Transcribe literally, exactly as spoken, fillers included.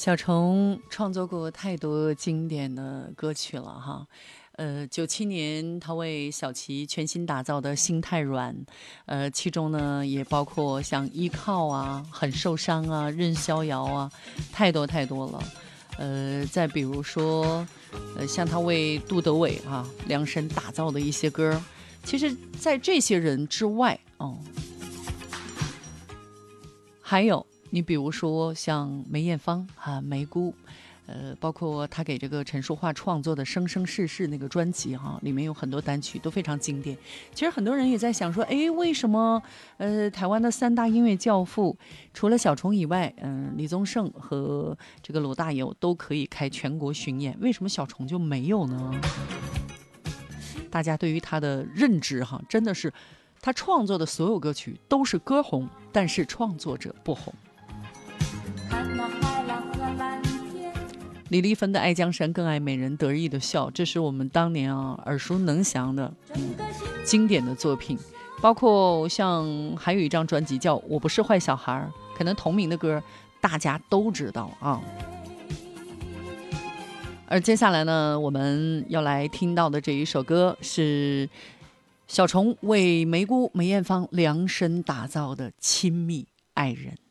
小虫创作过太多经典的歌曲了哈，呃，九七年他为小齐全新打造的《心太软》，呃，其中呢也包括像《依靠》啊、《很受伤》啊、《任逍遥》啊，太多太多了。呃，再比如说，呃，像他为杜德伟啊量身打造的一些歌，其实，在这些人之外，哦，还有。你比如说像梅艳芳啊、梅姑，呃，包括他给这个陈淑桦创作的《生生世世》那个专辑哈、啊，里面有很多单曲都非常经典。其实很多人也在想说，哎，为什么呃台湾的三大音乐教父除了小虫以外，嗯、呃，李宗盛和这个罗大佑都可以开全国巡演，为什么小虫就没有呢？大家对于他的认知哈，真的是他创作的所有歌曲都是歌红，但是创作者不红。李丽芬的《爱江山更爱美人得意的笑》，这是我们当年啊耳熟能详的、嗯、经典的作品。包括像还有一张专辑叫《我不是坏小孩》，可能同名的歌大家都知道啊。而接下来呢，我们要来听到的这一首歌是小虫为梅姑梅艳芳量身打造的《亲密爱人》。